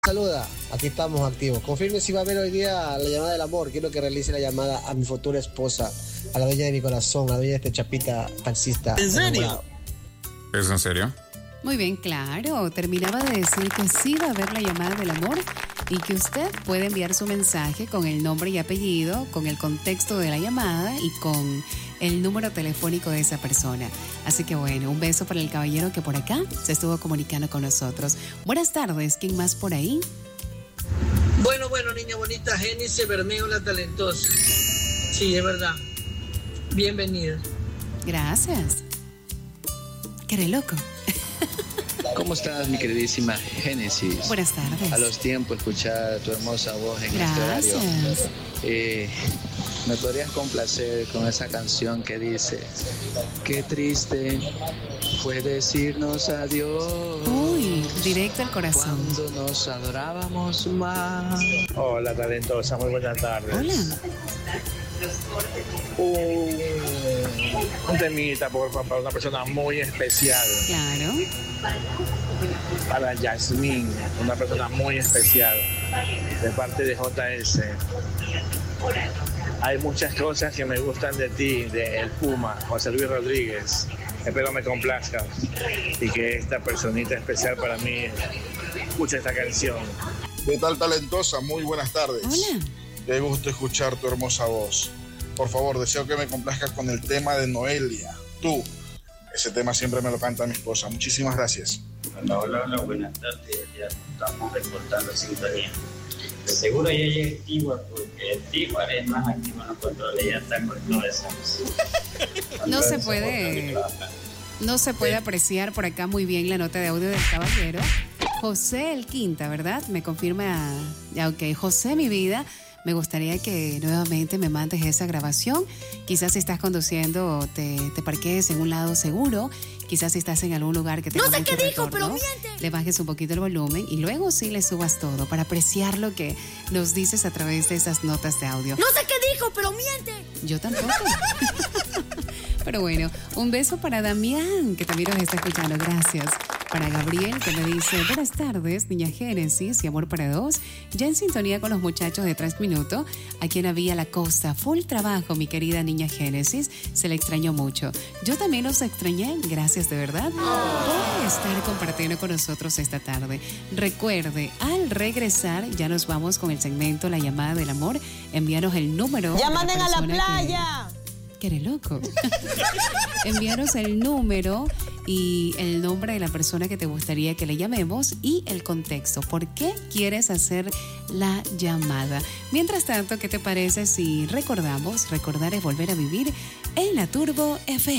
Saluda, aquí estamos activos. Confirme si va a haber hoy día la llamada del amor. Quiero que realice la llamada a mi futura esposa, a la dueña de mi corazón, a la dueña de este chapita taxista. ¿En serio? Enamorado. ¿Es en serio? Muy bien, claro. Terminaba de decir que sí va a haber la llamada del amor y que usted puede enviar su mensaje con el nombre y apellido, con el contexto de la llamada y con el número telefónico de esa persona. Así que bueno, un beso para el caballero que por acá se estuvo comunicando con nosotros. Buenas tardes, ¿quién más por ahí? Bueno, niña bonita, Génesis Bermeo, la talentosa. Sí, es verdad. Bienvenida. Gracias. ¿Qué eres loco? ¿Cómo estás, mi queridísima Génesis? Buenas tardes. A los tiempos escuchar tu hermosa voz en Gracias. este horario. ¿Me podrías complacer con esa canción que dice: qué triste fue decirnos adiós? Uy, directo al corazón. Cuando nos adorábamos más. Hola, talentosa, muy buenas tardes. Hola. Un temita, por favor, para una persona muy especial. Claro. Para Yasmín, una persona muy especial, de parte de JS. Hay muchas cosas que me gustan de ti, de El Puma, José Luis Rodríguez. Espero me complazcas y que esta personita especial para mí escuche esta canción. ¿Qué tal, talentosa? Muy buenas tardes. Hola. Qué gusto escuchar tu hermosa voz. Por favor, deseo que me complazcas con el tema de Noelia. Tú. Ese tema siempre me lo canta mi esposa. Muchísimas gracias. Hola, buenas tardes. Ya estamos reportando sintonía. De seguro ya es Stewart, porque Stewart es más activo en los controles, ya está con todo eso. No se puede apreciar por acá muy bien la nota de audio del caballero. José El Quinta, ¿verdad? Me confirma, ya ok, José, mi vida, me gustaría que nuevamente me mandes esa grabación. Quizás si estás conduciendo, te parquees en un lado seguro. Quizás si estás en algún lugar que tenga No sé mucho qué dijo, retorno, pero miente. le bajes un poquito el volumen y luego sí le subas todo para apreciar lo que nos dices a través de esas notas de audio. No sé qué dijo, pero miente. Yo tampoco. Pero bueno, un beso para Damián, que también nos está escuchando. Gracias. Para Gabriel, que me dice: buenas tardes, niña Génesis y amor para dos. Ya en sintonía con los muchachos de 3 Minutos, aquí en Avía La Costa. Full trabajo, mi querida niña Génesis. Se le extrañó mucho. Yo también los extrañé. Gracias de verdad por estar compartiendo con nosotros esta tarde. Recuerde, al regresar, ya nos vamos con el segmento La Llamada del Amor. Envíanos el número. Ya de manden a la persona playa. que eres loco. Envíanos el número y el nombre de la persona que te gustaría que le llamemos y el contexto. ¿Por qué quieres hacer la llamada? Mientras tanto, ¿qué te parece si recordamos? Recordar es volver a vivir en la Turbo FM.